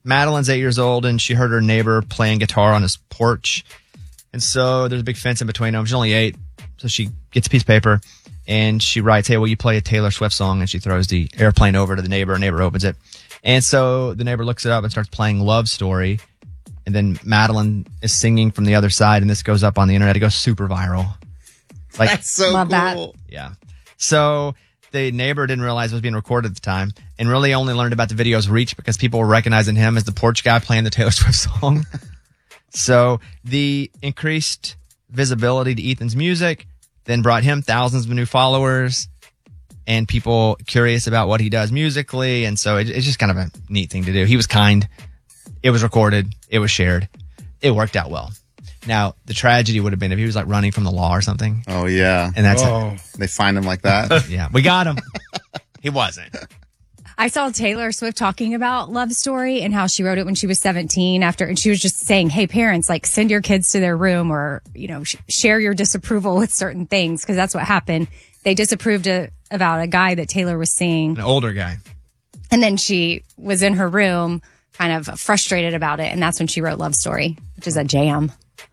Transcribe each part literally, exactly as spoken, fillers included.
Madeline's eight years old, and she heard her neighbor playing guitar on his porch. And so there's a big fence in between them. She's only eight. So she gets a piece of paper, and she writes, hey, will you play a Taylor Swift song? And she throws the airplane over to the neighbor. Neighbor opens it. And so the neighbor looks it up and starts playing Love Story. And then Madeline is singing from the other side, and this goes up on the internet. It goes super viral. Like, that's so love cool. That. Yeah. So the neighbor didn't realize it was being recorded at the time and really only learned about the video's reach because people were recognizing him as the porch guy playing the Taylor Swift song. So the increased visibility to Ethan's music then brought him thousands of new followers and people curious about what he does musically. And so it, it's just kind of a neat thing to do. He was kind. It was recorded. It was shared. It worked out well. Now, the tragedy would have been if he was like running from the law or something. Oh, yeah. And that's Oh. They find him like that. Yeah, we got him. He wasn't. I saw Taylor Swift talking about Love Story and how she wrote it when she was seventeen after, and she was just saying, hey, parents, like send your kids to their room or, you know, sh- share your disapproval with certain things because that's what happened. They disapproved a, about a guy that Taylor was seeing. An older guy. And then she was in her room kind of frustrated about it. And that's when she wrote Love Story, which is a jam.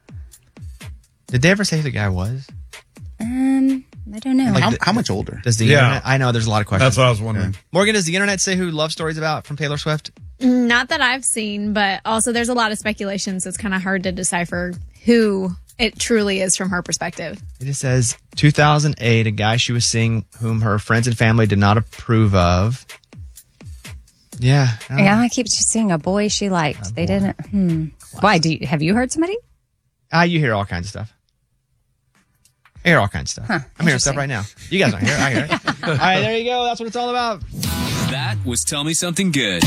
Did they ever say who the guy was? Um, I don't know. how, how much older? Does the Yeah. internet? I know there's a lot of questions. That's what I was wondering. Morgan, does the internet say who Love Story's about from Taylor Swift? Not that I've seen, but also there's a lot of speculation, so it's kind of hard to decipher who it truly is from her perspective. It just says two thousand eight, a guy she was seeing whom her friends and family did not approve of. Yeah. I don't Yeah, know. I keep just seeing a boy she liked. They didn't. Hmm. Why? Do you, have you heard somebody? Ah, you hear all kinds of stuff. I hear all kinds of stuff. Huh, I'm hearing stuff interesting. right now. You guys don't hear it. I hear it. All right, there you go. That's what it's all about. That was Tell Me Something Good.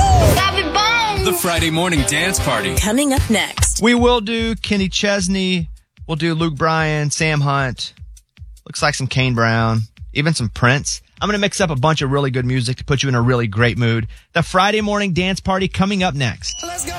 The Friday morning dance party. Coming up next. We will do Kenny Chesney. We'll do Luke Bryan, Sam Hunt. Looks like some Kane Brown. Even some Prince. I'm going to mix up a bunch of really good music to put you in a really great mood. The Friday morning dance party coming up next. Let's go.